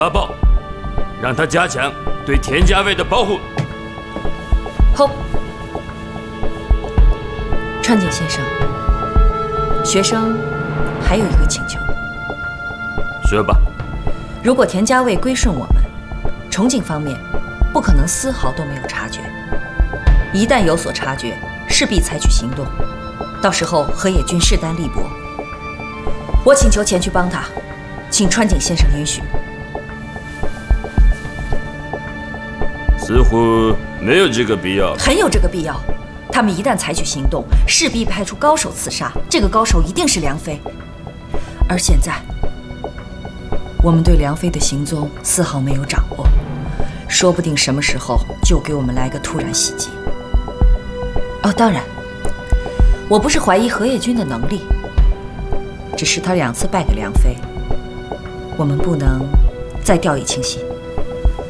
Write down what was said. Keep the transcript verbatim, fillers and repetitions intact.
发报，让他加强对田家卫的保护。 后，川井先生，学生还有一个请求。 说吧。 如果田家卫归顺我们，重庆方面不可能丝毫都没有察觉。一旦有所察觉，势必采取行动。到时候河野君势单力薄，我请求前去帮他，请川井先生允许。 似乎没有这个必要。 很有这个必要。他们一旦采取行动，势必派出高手刺杀，这个高手一定是梁飞。而现在，我们对梁飞的行踪丝毫没有掌握，说不定什么时候就给我们来个突然袭击。哦，当然，我不是怀疑河野君的能力，只是他两次败给梁飞，我们不能再掉以轻心。